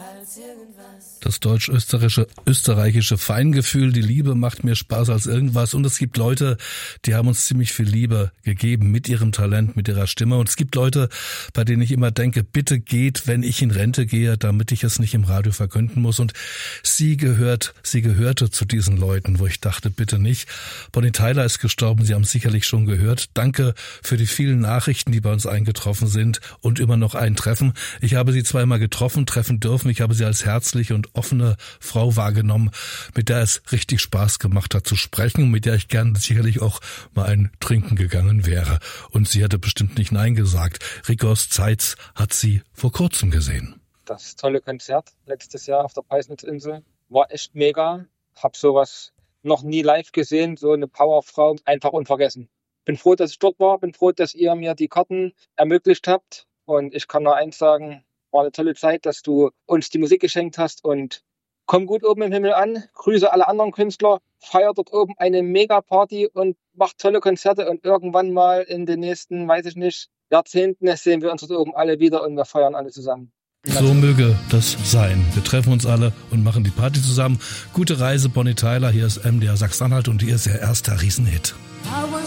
Das deutsch-österreichische Feingefühl, die Liebe macht mehr Spaß als irgendwas. Und es gibt Leute, die haben uns ziemlich viel Liebe gegeben mit ihrem Talent, mit ihrer Stimme. Und es gibt Leute, bei denen ich immer denke, bitte geht, wenn ich in Rente gehe, damit ich es nicht im Radio verkünden muss. Und sie gehörte zu diesen Leuten, wo ich dachte, bitte nicht. Bonnie Tyler ist gestorben, Sie haben es sicherlich schon gehört. Danke für die vielen Nachrichten, die bei uns eingetroffen sind und immer noch eintreffen. Ich habe Sie zweimal treffen dürfen. Ich habe Sie als herzliche und offene Frau wahrgenommen, mit der es richtig Spaß gemacht hat zu sprechen und mit der ich gern sicherlich auch mal ein Trinken gegangen wäre. Und sie hätte bestimmt nicht Nein gesagt. Rigos Zeitz hat sie vor kurzem gesehen. Das tolle Konzert letztes Jahr auf der Peisnitzinsel war echt mega. Hab sowas noch nie live gesehen, so eine Powerfrau, einfach unvergessen. Bin froh, dass ich dort war, bin froh, dass ihr mir die Karten ermöglicht habt. Und ich kann nur eins sagen, war eine tolle Zeit, dass du uns die Musik geschenkt hast und komm gut oben im Himmel an. Grüße alle anderen Künstler, feier dort oben eine Mega-Party und macht tolle Konzerte und irgendwann mal in den nächsten, weiß ich nicht, Jahrzehnten sehen wir uns dort oben alle wieder und wir feiern alle zusammen. So möge das sein. Wir treffen uns alle und machen die Party zusammen. Gute Reise, Bonnie Tyler. Hier ist MDR Sachsen-Anhalt und hier ist ihr erster Riesenhit.